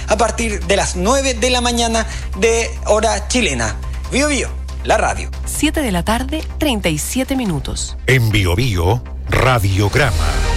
a partir de las 9 de la mañana de hora chilena. Bío Bío, la radio. 7:37 p.m. En Bío Bío, Radiograma.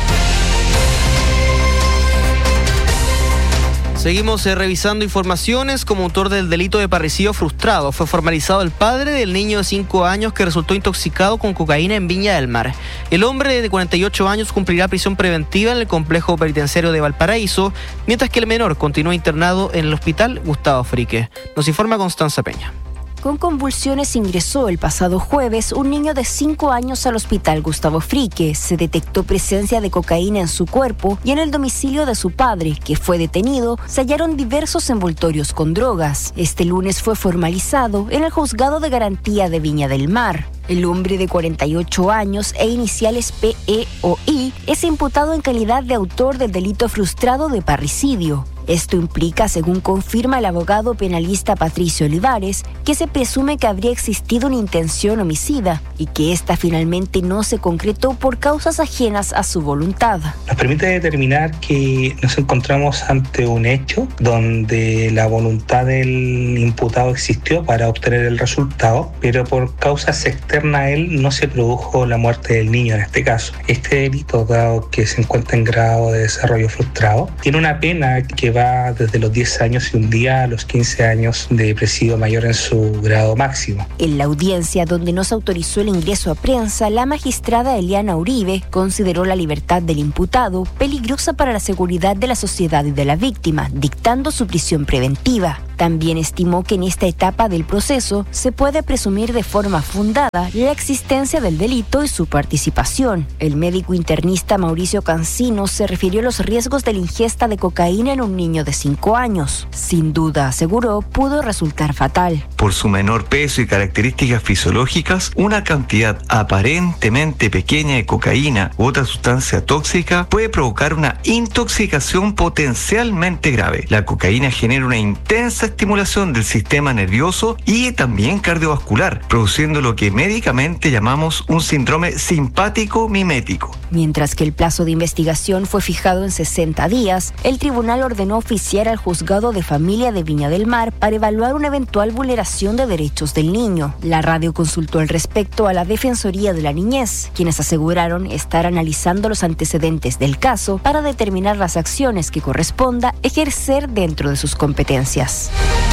Seguimos revisando informaciones. Como autor del delito de parricidio frustrado, fue formalizado el padre del niño de 5 años que resultó intoxicado con cocaína en Viña del Mar. El hombre de 48 años cumplirá prisión preventiva en el complejo penitenciario de Valparaíso, mientras que el menor continúa internado en el hospital Gustavo Frique. Nos informa Constanza Peña. Con convulsiones ingresó el pasado jueves un niño de 5 años al hospital Gustavo Frique. Se detectó presencia de cocaína en su cuerpo y en el domicilio de su padre, que fue detenido, se hallaron diversos envoltorios con drogas. Este lunes fue formalizado en el Juzgado de Garantía de Viña del Mar. El hombre de 48 años e iniciales PE o I es imputado en calidad de autor del delito frustrado de parricidio. Esto implica, según confirma el abogado penalista Patricio Olivares, que se presume que habría existido una intención homicida y que ésta finalmente no se concretó por causas ajenas a su voluntad. Nos permite determinar que nos encontramos ante un hecho donde la voluntad del imputado existió para obtener el resultado, pero por causas externas a él no se produjo la muerte del niño en este caso. Este delito, dado que se encuentra en grado de desarrollo frustrado, tiene una pena que va desde los 10 años y un día a los 15 años de presidio mayor en su grado máximo. En la audiencia, donde no se autorizó el ingreso a prensa, la magistrada Eliana Uribe consideró la libertad del imputado peligrosa para la seguridad de la sociedad y de la víctima, dictando su prisión preventiva. También estimó que en esta etapa del proceso se puede presumir de forma fundada la existencia del delito y su participación. El médico internista Mauricio Cancino se refirió a los riesgos de la ingesta de cocaína en un niño de 5 años. Sin duda, aseguró, pudo resultar fatal. Por su menor peso y características fisiológicas, una cantidad aparentemente pequeña de cocaína u otra sustancia tóxica puede provocar una intoxicación potencialmente grave. La cocaína genera una intensa estimulación del sistema nervioso y también cardiovascular, produciendo lo que médicamente llamamos un síndrome simpático mimético. Mientras que el plazo de investigación fue fijado en 60 días, el tribunal ordenó oficiar al Juzgado de Familia de Viña del Mar para evaluar una eventual vulneración de derechos del niño. La radio consultó al respecto a la Defensoría de la Niñez, quienes aseguraron estar analizando los antecedentes del caso para determinar las acciones que corresponda ejercer dentro de sus competencias.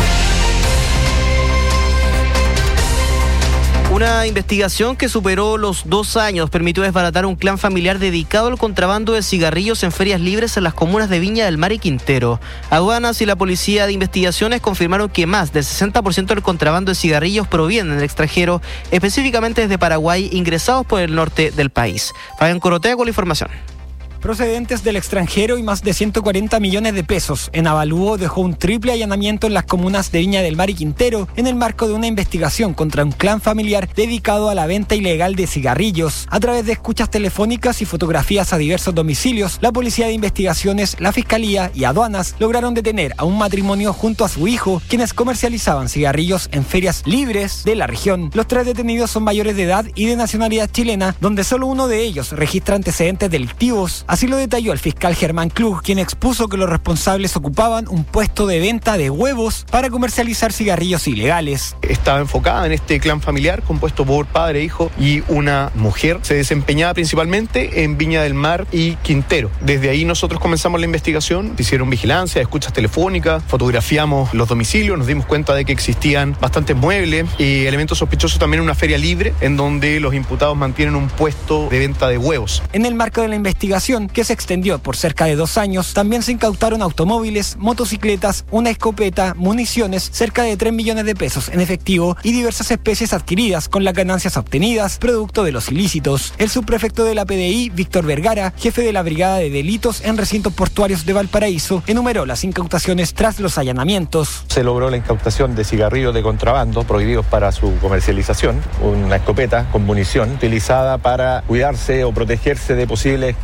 Una investigación que superó los 2 años permitió desbaratar un clan familiar dedicado al contrabando de cigarrillos en ferias libres en las comunas de Viña del Mar y Quintero. Aduanas y la Policía de Investigaciones confirmaron que más del 60% del contrabando de cigarrillos proviene del extranjero, específicamente desde Paraguay, ingresados por el norte del país. Fabián Corotea con la información. Procedentes del extranjero y más de 140 millones de pesos. En Avalúo dejó un triple allanamiento en las comunas de Viña del Mar y Quintero en el marco de una investigación contra un clan familiar dedicado a la venta ilegal de cigarrillos. A través de escuchas telefónicas y fotografías a diversos domicilios, la Policía de Investigaciones, la Fiscalía y Aduanas lograron detener a un matrimonio junto a su hijo, quienes comercializaban cigarrillos en ferias libres de la región. Los 3 detenidos son mayores de edad y de nacionalidad chilena, donde solo uno de ellos registra antecedentes delictivos. Así lo detalló el fiscal Germán Klug, quien expuso que los responsables ocupaban un puesto de venta de huevos para comercializar cigarrillos ilegales. Estaba enfocada en este clan familiar compuesto por padre, hijo y una mujer. Se desempeñaba principalmente en Viña del Mar y Quintero. Desde ahí nosotros comenzamos la investigación, hicieron vigilancia, escuchas telefónicas, fotografiamos los domicilios, nos dimos cuenta de que existían bastantes muebles y elementos sospechosos también en una feria libre en donde los imputados mantienen un puesto de venta de huevos. En el marco de la investigación, que se extendió por cerca de 2 años, también se incautaron automóviles, motocicletas, una escopeta, municiones, cerca de 3 millones de pesos en efectivo y diversas especies adquiridas con las ganancias obtenidas producto de los ilícitos. El subprefecto de la PDI, Víctor Vergara, jefe de la Brigada de Delitos en Recintos Portuarios de Valparaíso, enumeró las incautaciones tras los allanamientos. Se logró la incautación de cigarrillos de contrabando prohibidos para su comercialización, una escopeta con munición utilizada para cuidarse o protegerse de posibles quitadas de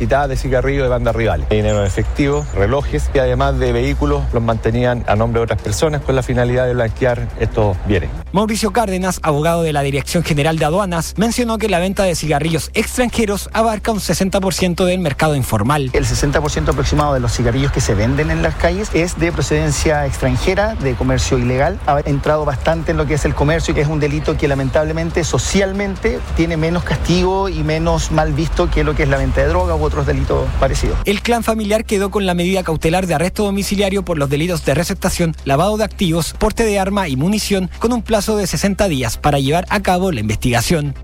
cigarrillos de bandas rivales. Dinero en efectivo, relojes y además de vehículos los mantenían a nombre de otras personas con la finalidad de blanquear estos bienes. Mauricio Cárdenas, abogado de la Dirección General de Aduanas, mencionó que la venta de cigarrillos extranjeros abarca un 60% del mercado informal. El 60% aproximado de los cigarrillos que se venden en las calles es de procedencia extranjera, de comercio ilegal. Ha entrado bastante en lo que es el comercio, que es un delito que lamentablemente socialmente tiene menos castigo y menos mal visto que lo que es la venta de droga u otros delitos parecidos. El clan familiar quedó con la medida cautelar de arresto domiciliario por los delitos de receptación, lavado de activos, porte de arma y munición, con un plazo de 60 días para llevar a cabo la investigación.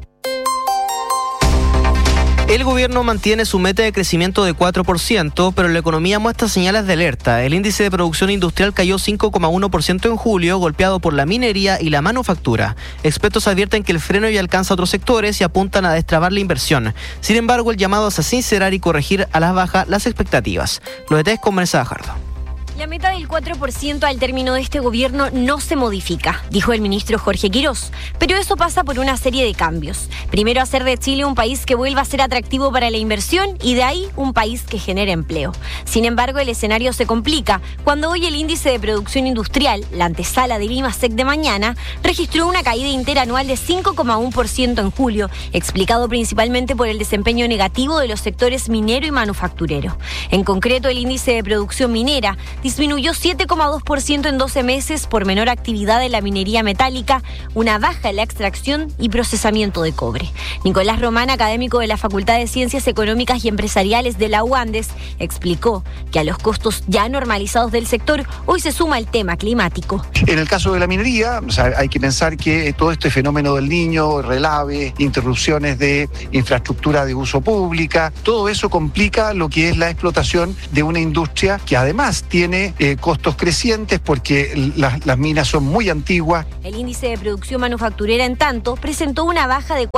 El gobierno mantiene su meta de crecimiento de 4%, pero la economía muestra señales de alerta. El índice de producción industrial cayó 5,1% en julio, golpeado por la minería y la manufactura. Expertos advierten que el freno ya alcanza otros sectores y apuntan a destrabar la inversión. Sin embargo, el llamado es a sincerar y corregir a la baja las expectativas. Los detalles con Vanessa Gajardo. La meta del 4% al término de este gobierno no se modifica, dijo el ministro Jorge Quirós, pero eso pasa por una serie de cambios. Primero, hacer de Chile un país que vuelva a ser atractivo para la inversión y de ahí un país que genere empleo. Sin embargo, el escenario se complica cuando hoy el índice de producción industrial, la antesala del IMASEC de mañana, registró una caída interanual de 5,1% en julio, explicado principalmente por el desempeño negativo de los sectores minero y manufacturero. En concreto, el índice de producción minera disminuyó 7,2% en 12 meses por menor actividad en la minería metálica, una baja en la extracción y procesamiento de cobre. Nicolás Román, académico de la Facultad de Ciencias Económicas y Empresariales de la UANDES, explicó que a los costos ya normalizados del sector hoy se suma el tema climático. En el caso de la minería, hay que pensar que todo este fenómeno del Niño, relave, interrupciones de infraestructura de uso pública, todo eso complica lo que es la explotación de una industria que además tiene costos crecientes porque las minas son muy antiguas. El índice de producción manufacturera, en tanto, presentó una baja de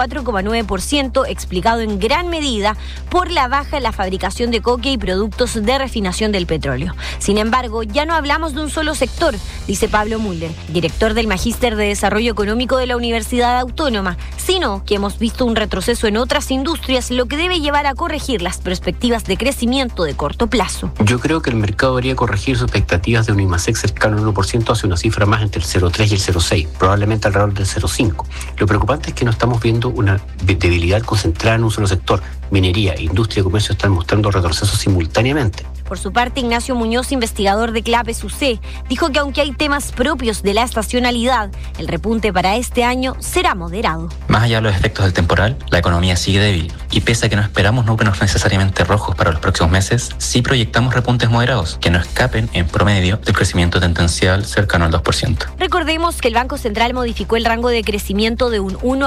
4,9%, explicado en gran medida por la baja en la fabricación de coque y productos de refinación del petróleo. Sin embargo, ya no hablamos de un solo sector, dice Pablo Müller, director del Magíster de Desarrollo Económico de la Universidad Autónoma, sino que hemos visto un retroceso en otras industrias, lo que debe llevar a corregir las perspectivas de crecimiento de corto plazo. Yo creo que el mercado debería corregir sus expectativas de un IMASEC cercano al 1% hacia una cifra más entre el 0,3 y el 0,6, probablemente alrededor del 0,5. Lo preocupante es que no estamos viendo una debilidad concentrada en un solo sector. Minería, industria y comercio están mostrando retrocesos simultáneamente. Por su parte, Ignacio Muñoz, investigador de CLAPES UC, dijo que aunque hay temas propios de la estacionalidad, el repunte para este año será moderado. Más allá de los efectos del temporal, la economía sigue débil y pese a que no esperamos números necesariamente rojos para los próximos meses, sí proyectamos repuntes moderados que no escapen en promedio del crecimiento tendencial cercano al 2%. Recordemos que el Banco Central modificó el rango de crecimiento de un 1 a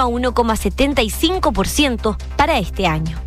1,75% para este año.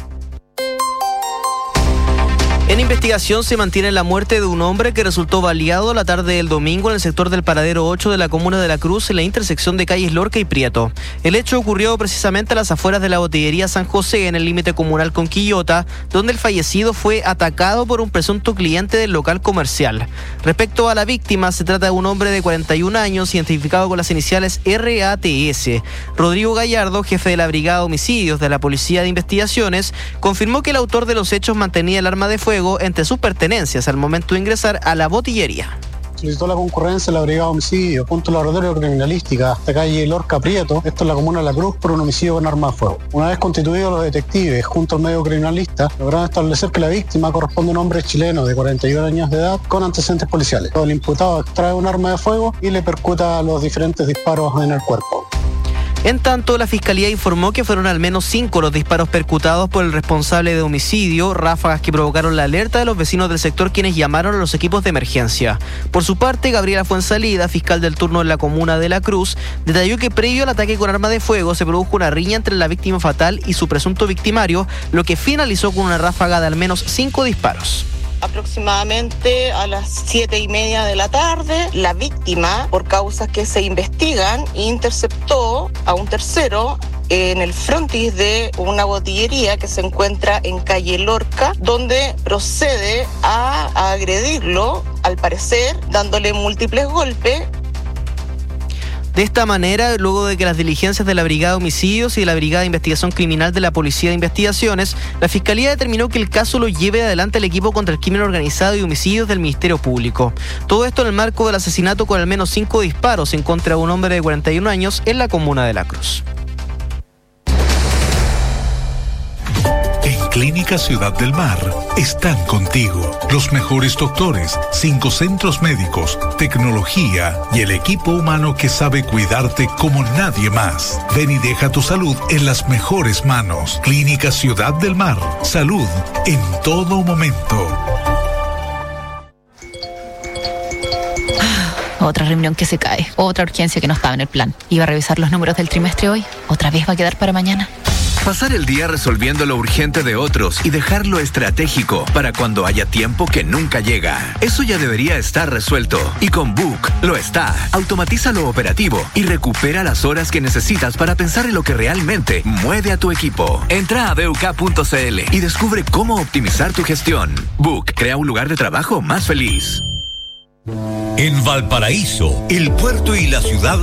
En investigación se mantiene la muerte de un hombre que resultó baleado la tarde del domingo en el sector del Paradero 8 de la comuna de La Cruz, en la intersección de calles Lorca y Prieto. El hecho ocurrió precisamente a las afueras de la botillería San José, en el límite comunal con Quillota, donde el fallecido fue atacado por un presunto cliente del local comercial. Respecto a la víctima, se trata de un hombre de 41 años, identificado con las iniciales RATS. Rodrigo Gallardo, jefe de la Brigada de Homicidios de la Policía de Investigaciones, confirmó que el autor de los hechos mantenía el arma de fuego entre sus pertenencias al momento de ingresar a la botillería. Solicitó la concurrencia de la Brigada de Homicidio junto al Laboratorio de Criminalística hasta calle Lorca Prieto, esto en la comuna de La Cruz, por un homicidio con arma de fuego. Una vez constituidos los detectives junto al medio criminalista, lograron establecer que la víctima corresponde a un hombre chileno de 41 años de edad con antecedentes policiales. El imputado extrae un arma de fuego y le percuta los diferentes disparos en el cuerpo. En tanto, la Fiscalía informó que fueron al menos 5 los disparos percutados por el responsable de homicidio, ráfagas que provocaron la alerta de los vecinos del sector, quienes llamaron a los equipos de emergencia. Por su parte, Gabriela Fuensalida, fiscal del turno en la comuna de La Cruz, detalló que previo al ataque con arma de fuego se produjo una riña entre la víctima fatal y su presunto victimario, lo que finalizó con una ráfaga de al menos 5 disparos. Aproximadamente a las 7:30 de la tarde, la víctima, por causas que se investigan, interceptó a un tercero en el frontis de una botillería que se encuentra en calle Lorca, donde procede a agredirlo, al parecer, dándole múltiples golpes. De esta manera, luego de que las diligencias de la Brigada de Homicidios y de la Brigada de Investigación Criminal de la Policía de Investigaciones, la Fiscalía determinó que el caso lo lleve adelante el equipo contra el crimen organizado y homicidios del Ministerio Público. Todo esto en el marco del asesinato con al menos 5 disparos en contra de un hombre de 41 años en la comuna de La Cruz. En Clínica Ciudad del Mar están contigo los mejores doctores, 5 centros médicos, tecnología y el equipo humano que sabe cuidarte como nadie más. Ven y deja tu salud en las mejores manos. Clínica Ciudad del Mar. Salud en todo momento. Otra reunión que se cae, otra urgencia que no estaba en el plan. Iba a revisar los números del trimestre hoy, otra vez va a quedar para mañana. Pasar el día resolviendo lo urgente de otros y dejarlo estratégico para cuando haya tiempo que nunca llega. Eso ya debería estar resuelto. Y con Book lo está. Automatiza lo operativo y recupera las horas que necesitas para pensar en lo que realmente mueve a tu equipo. Entra a BUK.cl y descubre cómo optimizar tu gestión. Book crea un lugar de trabajo más feliz. En Valparaíso, el puerto y la ciudad